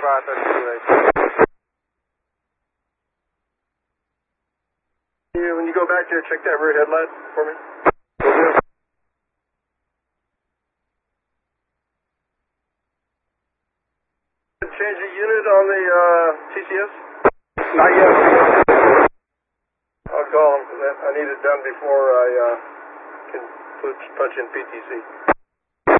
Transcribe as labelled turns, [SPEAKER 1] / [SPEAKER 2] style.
[SPEAKER 1] When you go back there, check that rear headlight for me. Change the unit on the TCS?
[SPEAKER 2] Not yet.
[SPEAKER 1] I'll call him. I need it done before I can punch in PTC.